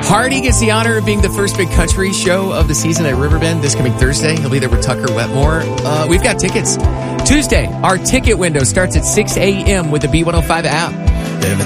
Hardy gets the honor of being the first big country show of the season at Riverbend this coming Thursday. He'll be there with Tucker Wetmore. We've got tickets. Tuesday, our ticket window starts at 6 a.m. with the B105 app.